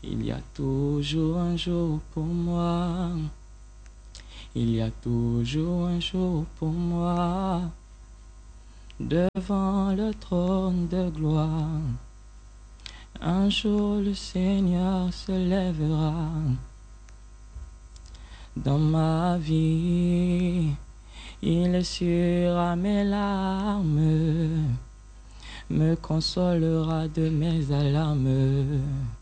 Il y a toujours un jour pour moi. Il y a toujours un jour pour moi. Devant le trône de gloire. Un jour le Seigneur se lèvera. Dans ma vie, il essuiera mes larmes, me consolera de mes alarmes.